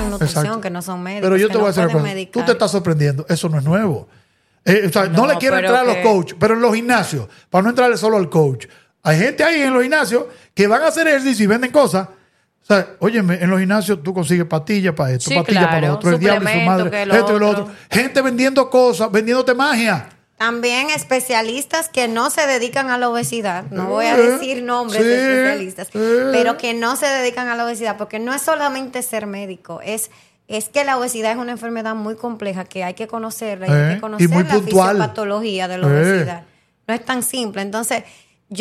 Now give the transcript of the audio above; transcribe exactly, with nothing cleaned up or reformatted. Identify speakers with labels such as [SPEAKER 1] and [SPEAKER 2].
[SPEAKER 1] nutrición,
[SPEAKER 2] exacto.
[SPEAKER 1] que no son médicos.
[SPEAKER 2] Pero yo te
[SPEAKER 1] que
[SPEAKER 2] voy
[SPEAKER 1] no
[SPEAKER 2] a decir una
[SPEAKER 1] pueden
[SPEAKER 2] cosa.
[SPEAKER 1] medicar.
[SPEAKER 2] Tú te estás sorprendiendo. Eso no es nuevo. Eh, o sea, no,
[SPEAKER 1] No,
[SPEAKER 2] le quiero
[SPEAKER 1] pero
[SPEAKER 2] entrar a los
[SPEAKER 1] que-
[SPEAKER 2] coaches, pero en los gimnasios, para no entrarle solo al coach, hay gente ahí en los gimnasios que van a hacer ejercicio y venden cosas. O sea, óyeme, en los gimnasios tú consigues pastillas para esto,
[SPEAKER 1] Sí,
[SPEAKER 2] pastillas para
[SPEAKER 1] claro.
[SPEAKER 2] lo otro, el diablo y su
[SPEAKER 1] Suplemento,
[SPEAKER 2] madre,
[SPEAKER 1] que lo
[SPEAKER 2] esto y lo
[SPEAKER 1] otro.
[SPEAKER 2] otro. Gente vendiendo cosas, vendiéndote magia.
[SPEAKER 1] También especialistas que no se dedican a la obesidad, no voy a
[SPEAKER 2] Eh,
[SPEAKER 1] decir nombres
[SPEAKER 2] sí,
[SPEAKER 1] de especialistas,
[SPEAKER 2] eh.
[SPEAKER 1] pero que no se dedican a la obesidad, porque no es solamente ser médico, es, es que la obesidad es una enfermedad muy compleja que hay que conocerla y
[SPEAKER 2] Eh,
[SPEAKER 1] hay que
[SPEAKER 2] y
[SPEAKER 1] conocer
[SPEAKER 2] muy
[SPEAKER 1] la
[SPEAKER 2] puntual.
[SPEAKER 1] fisiopatología de la
[SPEAKER 2] Eh.
[SPEAKER 1] obesidad. No es tan simple. Entonces,